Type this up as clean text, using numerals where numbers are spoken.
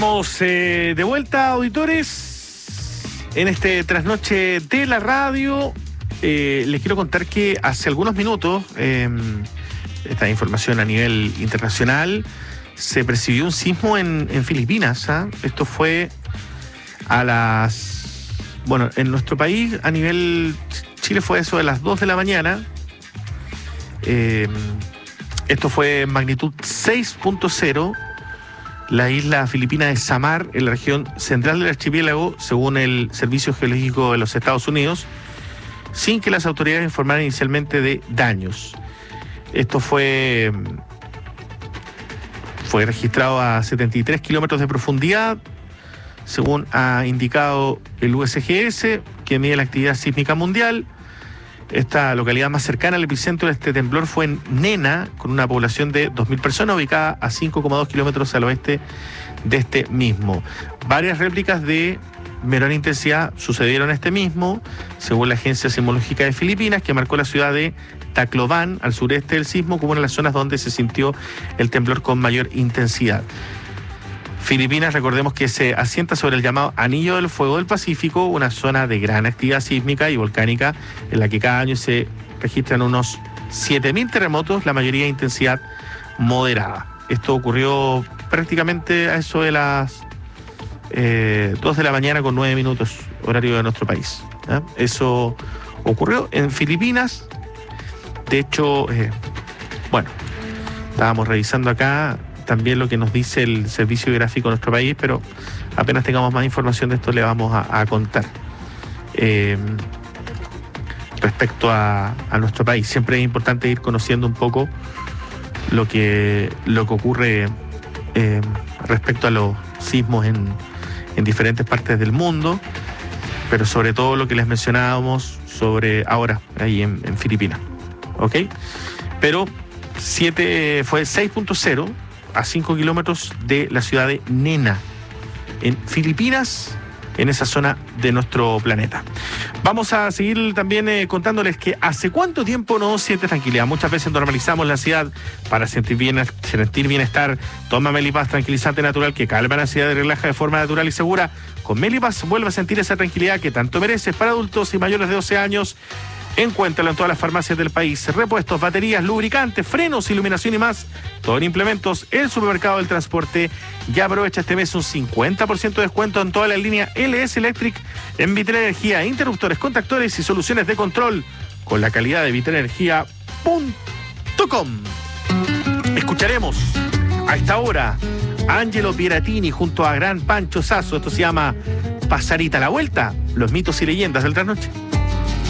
Estamos de vuelta, auditores, en este trasnoche de la radio. Les quiero contar que hace algunos minutos, esta información a nivel internacional, se percibió un sismo en Filipinas. Esto fue a las... Bueno, en nuestro país, a nivel Chile, fue eso de las 2 de la mañana. Esto fue magnitud 6.0. La isla filipina de Samar, en la región central del archipiélago, según el Servicio Geológico de los Estados Unidos, sin que las autoridades informaran inicialmente de daños. Esto fue registrado a 73 kilómetros de profundidad, según ha indicado el USGS, que mide la actividad sísmica mundial. Esta localidad más cercana al epicentro de este temblor fue en Nena, con una población de 2.000 personas, ubicada a 5,2 kilómetros al oeste de este mismo. Varias réplicas de menor intensidad sucedieron este mismo, según la Agencia Sismológica de Filipinas, que marcó la ciudad de Tacloban, al sureste del sismo, como una de las zonas donde se sintió el temblor con mayor intensidad. Filipinas, recordemos que se asienta sobre el llamado Anillo del Fuego del Pacífico, una zona de gran actividad sísmica y volcánica en la que cada año se registran unos 7.000 terremotos, la mayoría de intensidad moderada. Esto ocurrió prácticamente a eso de las 2 de la mañana con 9 minutos, horario de nuestro país. Eso ocurrió en Filipinas. De hecho, estábamos revisando acá también lo que nos dice el Servicio Geográfico de nuestro país, pero apenas tengamos más información de esto le vamos a contar. Respecto a nuestro país, siempre es importante ir conociendo un poco lo que ocurre respecto a los sismos en diferentes partes del mundo, pero sobre todo lo que les mencionábamos sobre ahora, ahí en Filipinas. ¿Ok? Pero fue 6.0 a 5 kilómetros de la ciudad de Nena, en Filipinas, en esa zona de nuestro planeta. Vamos a seguir también contándoles que hace cuánto tiempo no sientes tranquilidad. Muchas veces normalizamos la ansiedad para sentir bienestar. Toma Melipaz, tranquilizante natural que calma la ansiedad y relaja de forma natural y segura. Con Melipaz vuelve a sentir esa tranquilidad que tanto mereces. Para adultos y mayores de 12 años, encuéntralo en todas las farmacias del país. Repuestos, baterías, lubricantes, frenos, iluminación y más. Todo en implementos, el supermercado del transporte. Ya aprovecha este mes un 50% de descuento en toda la línea LS Electric en Vitrenergía, interruptores, contactores y soluciones de control con la calidad de vitrenergía.com. Escucharemos a esta hora a Angelo Pieratini junto a Gran Pancho Sasso. Esto se llama Pasarita a la Vuelta, los mitos y leyendas del trasnoche.